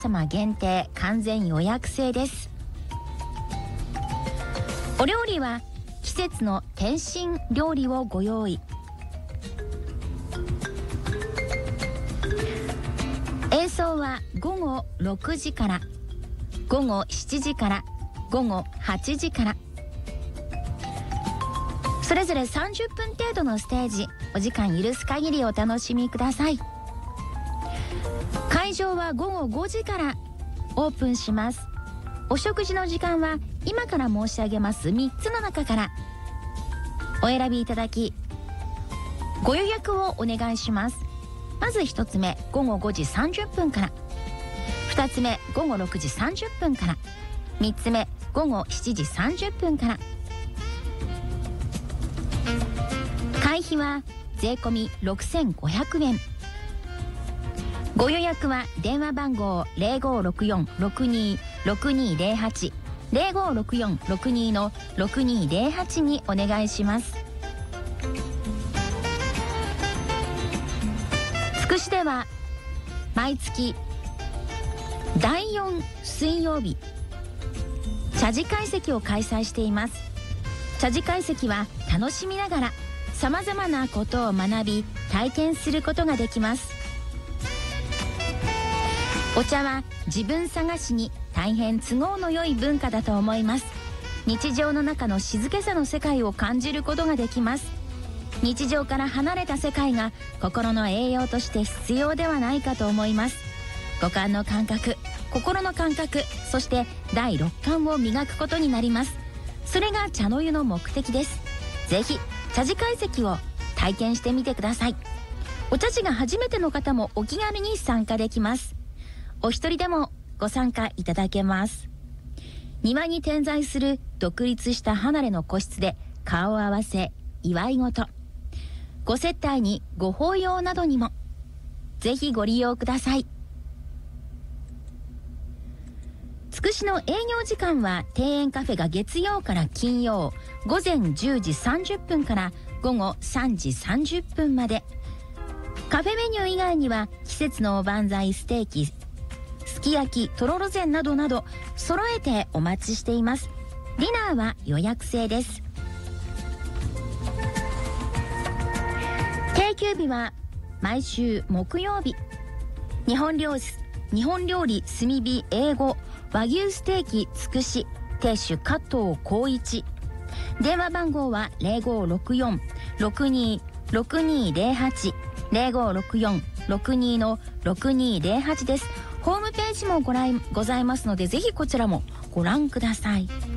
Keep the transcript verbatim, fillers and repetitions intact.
様限定完全予約制です。お料理は季節の点心料理をご用意。演奏はごごろくじからごごしちじからごごはちじから、それぞれさんじゅっぷん程度のステージ、お時間許す限りお楽しみください。会場はごごごじからオープンします。お食事の時間は今から申し上げますみっつの中からお選びいただき、ご予約をお願いします。まずひとつめごごごじさんじゅっぷんから、ふたつめごごろくじさんじゅっぷんから、みっつめごごしちじさんじゅっぷんから。会費は税込みろくせんごひゃくえん。ご予約は電話番号 ゼロごろくよんろくにろくにゼロはち ゼロごろくよんろくにのろくにゼロはちにお願いします。つくしでは毎月だいよん水曜日、茶事会席を開催しています。茶事会席は楽しみながらさまざまなことを学び体験することができます。お茶は自分探しに大変都合の良い文化だと思います。日常の中の静けさの世界を感じることができます。日常から離れた世界が心の栄養として必要ではないかと思います。五感の感覚、心の感覚、そして第六感を磨くことになります。それが茶の湯の目的です。ぜひ茶事会席を体験してみてください。お茶事が初めての方もお気軽に参加できます。お一人でもご参加いただけます。庭に点在する独立した離れの個室で顔を合わせ祝い事、ご接待にご法要などにもぜひご利用ください。つくしの営業時間は庭園カフェが月曜から金曜ごぜんじゅうじさんじゅっぷんからごごさんじさんじゅっぷんまで。カフェメニュー以外には季節のおばんざい、ステーキ、すき焼き、とろろ膳などなど揃えてお待ちしています。ディナーは予約制です。定休日は毎週木曜日。日本料理、日本料理炭火英語和牛ステーキつくし亭主加藤浩一。電話番号はゼロごろくよんろくにろくにゼロはち ゼロごろくよんろくにのろくにゼロはちです。ホームページもご覧ございますので、ぜひこちらもご覧ください。